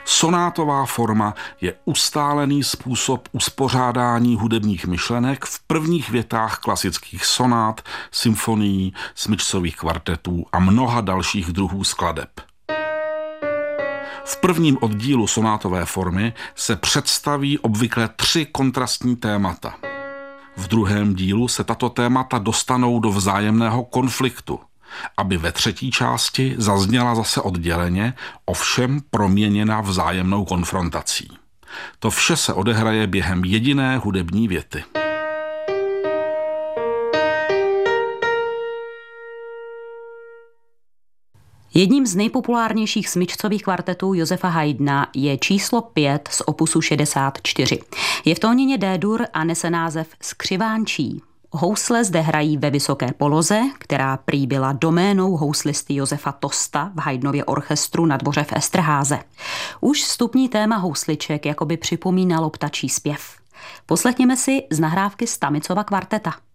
Sonátová forma je ustálený způsob uspořádání hudebních myšlenek v prvních větách klasických sonát, symfonií, smyčcových kvartetů a mnoha dalších druhů skladeb. V prvním oddílu sonátové formy se představí obvykle 3 kontrastní témata. V druhém dílu se tato témata dostanou do vzájemného konfliktu, aby ve třetí části zazněla zase odděleně, ovšem proměněna vzájemnou konfrontací. To vše se odehraje během jediné hudební věty. Jedním z nejpopulárnějších smyčcových kvartetů Josefa Haydna je číslo 5 z opusu 64. Je v tónině D-dur a nese název Skřivánčí. Housle zde hrají ve vysoké poloze, která prý byla doménou houslisty Josefa Tosta v Haydnově orchestru na dvoře v Esterháze. Už vstupní téma housliček jakoby připomínalo ptačí zpěv. Poslechněme si z nahrávky Stamicova kvarteta.